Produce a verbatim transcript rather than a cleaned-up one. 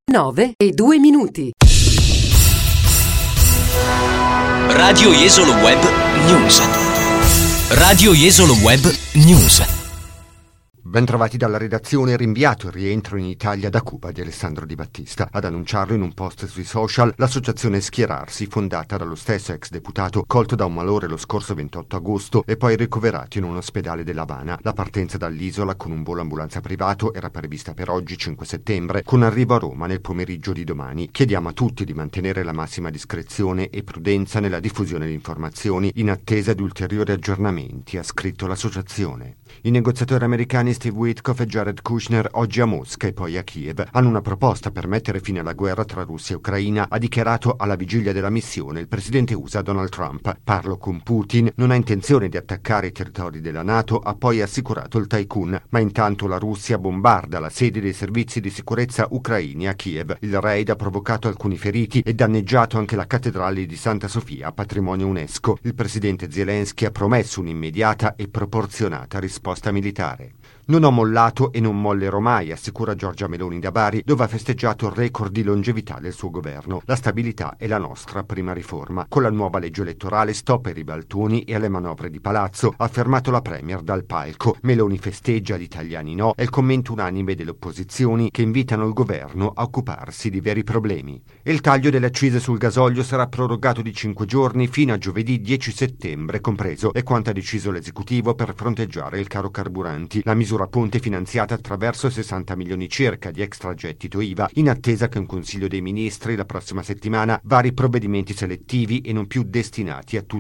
nove e due minuti. Radio Jesolo Web News. Radio Jesolo Web News. Bentrovati dalla redazione. Rinviato il rientro in Italia da Cuba di Alessandro Di Battista. Ad annunciarlo in un post sui social l'associazione Schierarsi, fondata dallo stesso ex deputato colto da un malore lo scorso ventotto agosto e poi ricoverato in un ospedale dell'Havana. La partenza dall'isola con un volo ambulanza privato era prevista per oggi cinque settembre, con arrivo a Roma nel pomeriggio di domani. Chiediamo a tutti di mantenere la massima discrezione e prudenza nella diffusione di informazioni in attesa di ulteriori aggiornamenti, ha scritto l'associazione. I negoziatori americani Steve Witkoff e Jared Kushner oggi a Mosca e poi a Kiev hanno una proposta per mettere fine alla guerra tra Russia e Ucraina, ha dichiarato alla vigilia della missione il presidente U S A Donald Trump. Parlo con Putin, non ha intenzione di attaccare i territori della NATO, ha poi assicurato il tycoon, ma intanto la Russia bombarda la sede dei servizi di sicurezza ucraini a Kiev. Il raid ha provocato alcuni feriti e danneggiato anche la cattedrale di Santa Sofia, patrimonio UNESCO. Il presidente Zelensky ha promesso un'immediata e proporzionata risposta militare. Non ho mollato e non mollerò mai, assicura Giorgia Meloni da Bari, dove ha festeggiato il record di longevità del suo governo. La stabilità è la nostra prima riforma. Con la nuova legge elettorale stop ai ribaltoni e alle manovre di palazzo, ha affermato la premier dal palco. Meloni festeggia, gli italiani no, è il commento unanime delle opposizioni che invitano il governo a occuparsi di veri problemi. E il taglio delle accise sul gasolio sarà prorogato di cinque giorni fino a giovedì dieci settembre compreso, è quanto ha deciso l'esecutivo per fronteggiare il caro carburanti. La misura ponte finanziata attraverso sessanta milioni circa di extragettito I V A, in attesa che un Consiglio dei Ministri la prossima settimana vari provvedimenti selettivi e non più destinati a tutti